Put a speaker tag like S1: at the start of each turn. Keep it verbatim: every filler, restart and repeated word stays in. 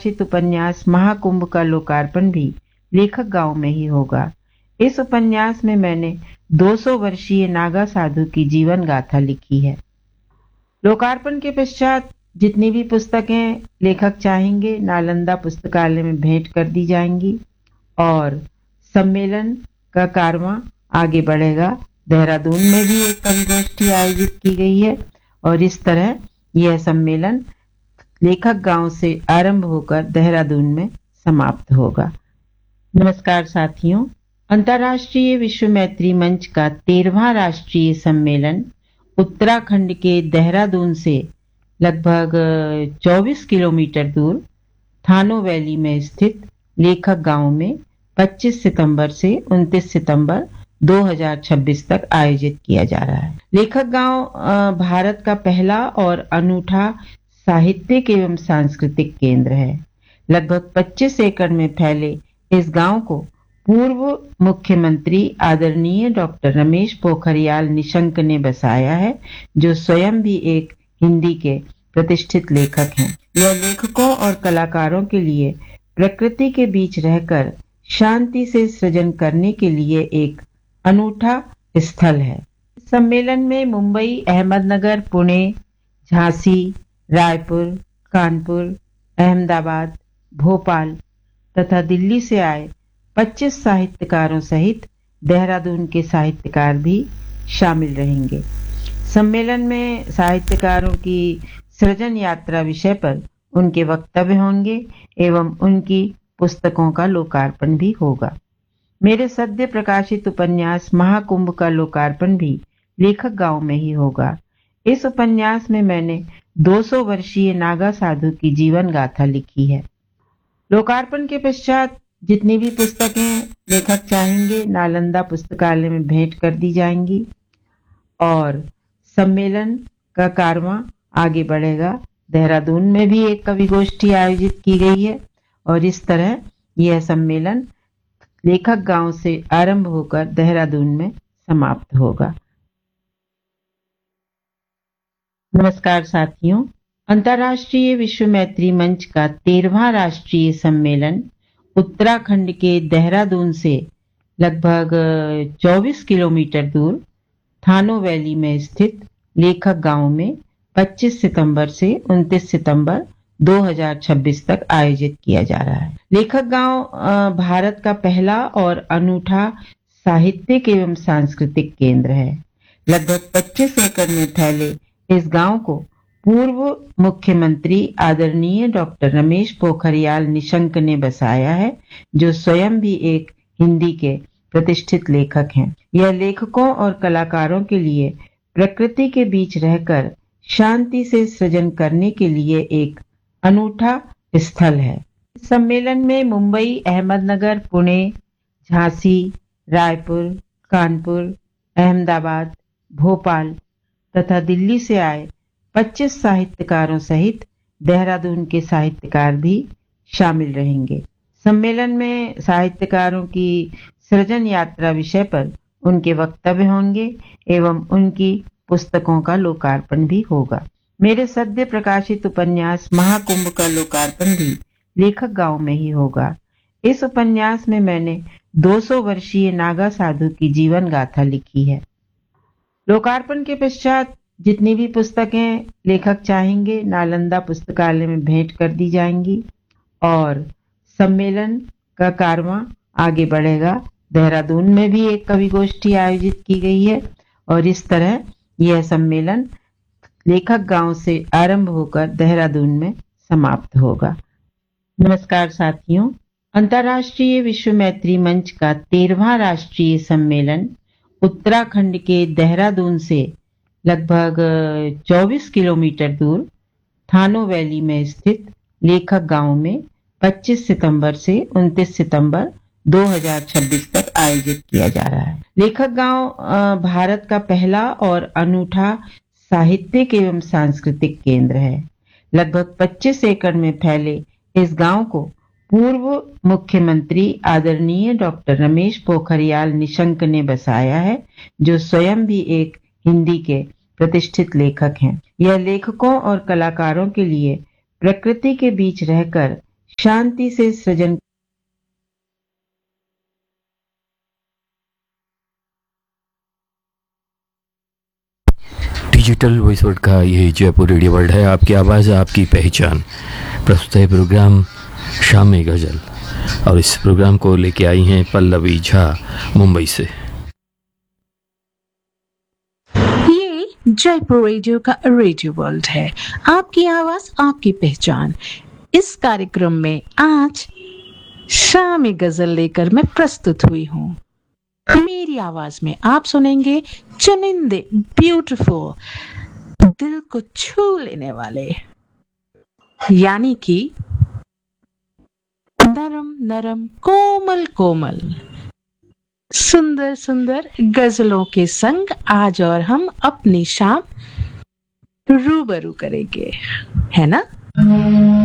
S1: प्रकाशित उपन्यास महाकुंभ का लोकार्पण भी लेखक गांव में ही होगा। इस उपन्यास में मैंने दो सौ वर्षीय नागा साधु की जीवन गाथा लिखी है। लोकार्पण के पश्चात जितनी भी पुस्तकें लेखक चाहेंगे नालंदा पुस्तकालय में भेंट कर दी जाएंगी और सम्मेलन का कारवां आगे बढ़ेगा। देहरादून में भी एक कवि गोष्ठी आयोजित की गई है और इस तरह यह सम्मेलन लेखक गांव से आरंभ होकर देहरादून में समाप्त होगा। नमस्कार साथियों, अंतर्राष्ट्रीय विश्व मैत्री मंच का तेरहवां राष्ट्रीय सम्मेलन उत्तराखंड के देहरादून से लगभग चौबीस किलोमीटर दूर थानो वैली में स्थित लेखक गांव में पच्चीस सितंबर से उनतीस सितंबर दो हज़ार छब्बीस तक आयोजित किया जा रहा है। लेखक गांव भारत का पहला और अनूठा साहित्यिक एवं सांस्कृतिक केंद्र है। लगभग पच्चीस एकड़ में फैले इस गांव को पूर्व मुख्यमंत्री आदरणीय डॉक्टर रमेश पोखरियाल निशंक ने बसाया है, जो स्वयं भी एक हिंदी के प्रतिष्ठित लेखक हैं। यह लेखकों और कलाकारों के लिए प्रकृति के बीच रहकर शांति से सृजन करने के लिए एक अनूठा स्थल है। सम्मेलन में मुंबई, अहमदनगर, पुणे, झांसी, रायपुर, कानपुर, अहमदाबाद, भोपाल तथा दिल्ली से आए पच्चीस साहित्यकारों सहित देहरादून के साहित्यकार भी शामिल रहेंगे। सम्मेलन में साहित्यकारों की सृजन यात्रा विषय पर उनके वक्तव्य होंगे एवं उनकी पुस्तकों का लोकार्पण भी होगा। मेरे सद्य प्रकाशित उपन्यास महाकुंभ का लोकार्पण भी लेखक गांव में ही होगा। इस उपन्यास में मैंने दो सौ वर्षीय नागा साधु की जीवन गाथा लिखी है। लोकार्पण के पश्चात जितनी भी पुस्तकें लेखक चाहेंगे नालंदा पुस्तकालय में भेंट कर दी जाएंगी और सम्मेलन का कारवां आगे बढ़ेगा। देहरादून में भी एक कवि गोष्ठी आयोजित की गई है और इस तरह यह सम्मेलन लेखक गांव से आरंभ होकर देहरादून में समाप्त होगा। नमस्कार साथियों, अंतर्राष्ट्रीय विश्व मैत्री मंच का तेरहवां राष्ट्रीय सम्मेलन उत्तराखंड के देहरादून से लगभग चौबीस किलोमीटर दूर थानो वैली में स्थित लेखक गांव में पच्चीस सितंबर से उनतीस सितंबर दो हज़ार छब्बीस तक आयोजित किया जा रहा है। लेखक गांव भारत का पहला और अनूठा साहित्यिक एवं सांस्कृतिक केंद्र है। लगभग पच्चीस एकड़ में फैले इस गांव को पूर्व मुख्यमंत्री आदरणीय डॉक्टर रमेश पोखरियाल निशंक ने बसाया है, जो स्वयं भी एक हिंदी के प्रतिष्ठित लेखक हैं। यह लेखकों और कलाकारों के लिए प्रकृति के बीच रहकर शांति से सृजन करने के लिए एक अनूठा स्थल है। सम्मेलन में मुंबई, अहमदनगर, पुणे, झांसी, रायपुर, कानपुर, अहमदाबाद, भोपाल तथा दिल्ली से आए पच्चीस साहित्यकारों सहित देहरादून के साहित्यकार भी शामिल रहेंगे। सम्मेलन में साहित्यकारों की सृजन यात्रा विषय पर उनके वक्तव्य होंगे एवं उनकी पुस्तकों का लोकार्पण भी होगा। मेरे सद्य प्रकाशित उपन्यास महाकुंभ का लोकार्पण भी लेखक गांव में ही होगा। इस उपन्यास में मैंने दो सौ वर्षीय नागा साधु की जीवन गाथा लिखी है। लोकार्पण के पश्चात जितनी भी पुस्तकें लेखक चाहेंगे नालंदा पुस्तकालय में भेंट कर दी जाएंगी और सम्मेलन का कारवां आगे बढ़ेगा। देहरादून में भी एक कवि गोष्ठी आयोजित की गई है और इस तरह यह सम्मेलन लेखक गांव से आरंभ होकर देहरादून में समाप्त होगा। नमस्कार साथियों, अंतर्राष्ट्रीय विश्व मैत्री मंच का तेरहवां राष्ट्रीय सम्मेलन उत्तराखंड के देहरादून से लगभग चौबीस किलोमीटर दूर थानो वैली में स्थित लेखक गांव में पच्चीस सितंबर से उनतीस सितंबर दो हज़ार छब्बीस तक आयोजित किया जा रहा है। लेखक गांव भारत का पहला और अनूठा साहित्यिक एवं सांस्कृतिक केंद्र है। लगभग पच्चीस एकड़ में फैले इस गांव को पूर्व मुख्यमंत्री आदरणीय डॉक्टर रमेश पोखरियाल निशंक ने बसाया है, जो स्वयं भी एक हिंदी के प्रतिष्ठित लेखक हैं। यह लेखकों और कलाकारों के लिए प्रकृति के बीच रहकर शांति से सृजन।
S2: डिजिटल वॉइस वर्ल्ड का ये जयपुर रेडियो वर्ल्ड है, आपकी आवाज़ आपकी पहचान। प्रस्तुत है प्रोग्राम शाम गज़ल, और इस प्रोग्राम को लेके आई हैं पल्लवी झा मुंबई से।
S3: ये जयपुर रेडियो का रेडियो वर्ल्ड है, आपकी आवाज़ आपकी पहचान। इस कार्यक्रम में आज शाम गज़ल लेकर मैं प्रस्तुत हुई हूँ। मेरी आवाज में आप सुनेंगे चुनिंदे ब्यूटीफुल, दिल को छू लेने वाले, यानी कि नरम नरम कोमल कोमल सुंदर सुंदर गजलों के संग आज और हम अपनी शाम रूबरू करेंगे, है ना।